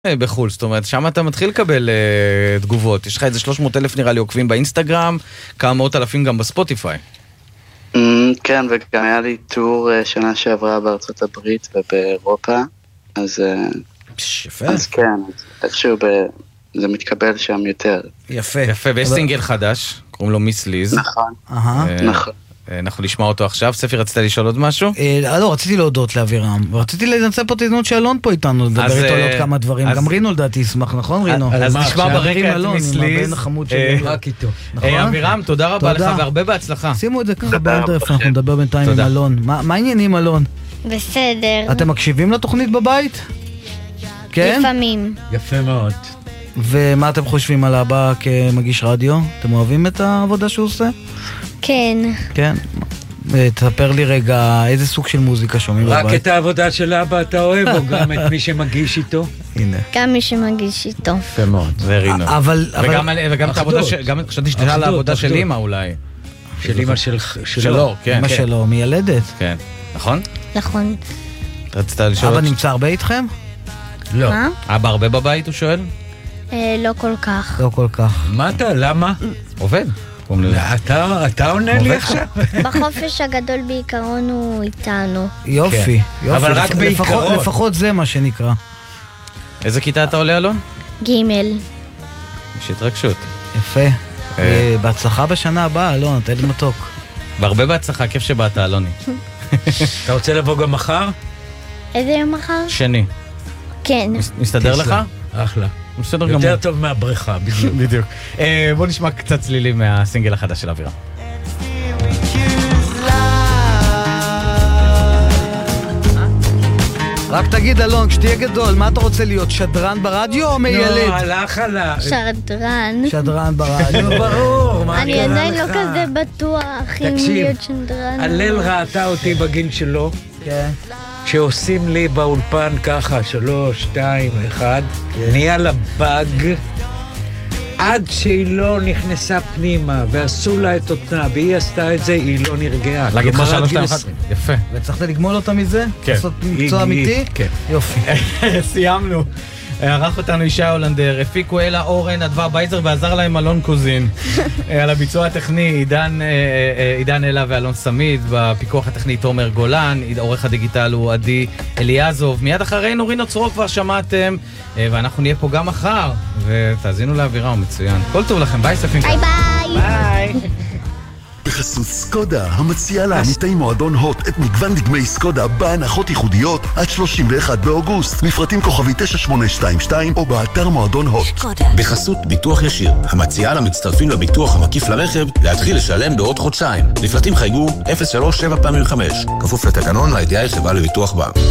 בחול, זאת אומרת, שם אתה מתחיל לקבל תגובות. יש לך איזה 300,000 נראה לי עוקבים באינסטגרם, כמה מאות אלפים גם בספוטיפיי. כן, וגם היה לי טור שנה שעברה בארצות הברית ובאירופה, אז יפה. אז כן, איכשהו זה מתקבל שם יותר. יפה. יפה, ויש סינגל חדש, קוראים לו מיס ליז. נכון, נכון. אנחנו נשמע אותו עכשיו. ספי, רצית לשאול עוד משהו? לא, רציתי להודות לאבירם, ורציתי לנצל פה את הזדמנות שאלון פה איתנו, לדבר איתו על עוד כמה דברים. גם רינו לדעתי ישמח, נכון רינו? אז נשמע ברקע את מיס ליז. רק איתו. אבירם, תודה רבה לך והרבה בהצלחה. שימו את זה ככה באלדרף, אנחנו נדבר בינתיים עם אלון. מה העניינים אלון? בסדר. אתם מקשיבים לתוכנית בבית? כן? לפעמים. יפה מאוד. ומה אתם חושבים על אבא כמגיש רדיו? אתם אוהבים את העבודה שהוא עושה? כן. כן. תספר לי רגע, איזה סוג של מוזיקה שומעים בבית? רק את העבודה של אבא אתה אוהב, או גם את מי שמגיש איתו? הנה. גם מי שמגיש איתו. יפה מאוד. זה רינו. וגם את העבודה, גם חשבתי שתשאל על העבודה של אמא אולי. של אמא שלו, כן. אמא שלו, מיילדת. כן. נכון? נכון. רצית לשאול? אבא נמצא הרבה איתכם? לא. מה? אבא הרבה בבית, הוא שואל? לא כל כך. לא כל כך. מה אתה? למה? עובד. אתה עונה לי עכשיו? בחופש הגדול בעיקרון הוא איתנו. יופי. אבל רק בעיקרון. לפחות זה מה שנקרא. איזה כיתה אתה עולה, אלון? ג'. יש התרגשות. יפה. בהצלחה בשנה הבאה, אלון, תן לי מתוק. והרבה בהצלחה, כיף שבאת, אלוני. אתה רוצה לבוא גם מחר? איזה יום מחר? שני. כן. מסתדר לך? אחלה. בסדר גמור. יותר טוב מהבריכה, בדיוק. בדיוק. בוא נשמע קצת צלילים מהסינגל החדש של אבירם. רק תגיד אלון, כשתהיה גדול, מה אתה רוצה להיות? שדרן ברדיו או מיילד? לא, הלך עלה. שדרן. שדרן ברדיו. ברור. אני עדיין לא כזה בטוח אם להיות שדרן. הלל ראתה אותי בגיל שלו. כן. שעושים לי באולפן ככה, 3, 2, 1, נהיה לה באג, עד שהיא לא נכנסה פנימה, ועשו לה את אותנה, והיא עשתה את זה, היא לא נרגעה. להגיד לך 3, 2, 1, יפה. וצריכת לגמול אותה מזה? כן. לעשות מקצוע אמיתי? כן. יופי. סיימנו. ערך אותנו ישי הולנדר, הפיקו אלה אורן, אדבר בייזר, ועזר להם אלון קוזין. על הביצוע הטכני, עידן אלה ואלון סמיד, בפיקוח הטכני תומר גולן, עורך הדיגיטל הוא עדי אליעזוב. מיד אחרינו רינו צרור כבר שמעתם, ואנחנו נהיה פה גם מחר, ותאזינו לאווירה, הוא מצוין. כל טוב לכם, ביי ספינקה. ביי ביי. ביי. בחסות סקודה, המציעה לעמיתי מועדון הוט את מגוון דגמי סקודה בהנחות ייחודיות עד 31 באוגוסט. מפרטים כוכבי 9822 או באתר מועדון הוט. בחסות ביטוח ישיר, המציעה למצטרפים לביטוח המקיף לרכב להתחיל לשלם בעוד חודשיים. לפרטים חייגו 037 פעמים 5. כפוף לתקנון לידיעה חברה לביטוח בע"מ.